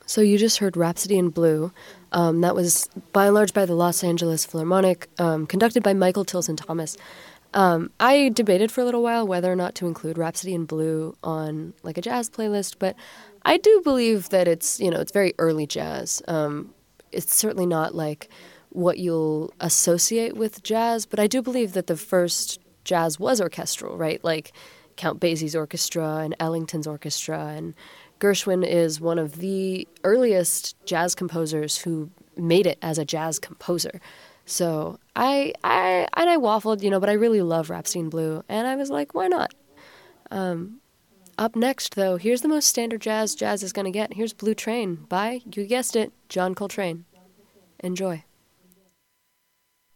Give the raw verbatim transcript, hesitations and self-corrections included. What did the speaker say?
So you just heard Rhapsody in Blue. Um, that was by and large by the Los Angeles Philharmonic, um, conducted by Michael Tilson Thomas. Um, I debated for a little while whether or not to include Rhapsody in Blue on like a jazz playlist, but I do believe that it's, you know, it's very early jazz. Um, it's certainly not like what you'll associate with jazz, but I do believe that the first jazz was orchestral, right? Like Count Basie's orchestra and Ellington's orchestra, and Gershwin is one of the earliest jazz composers who made it as a jazz composer. So I, I, and I waffled, you know, but I really love Rhapsody in Blue, and I was like, why not? Um, up next, though, here's the most standard jazz jazz is going to get. Here's Blue Train by, you guessed it, John Coltrane. Enjoy.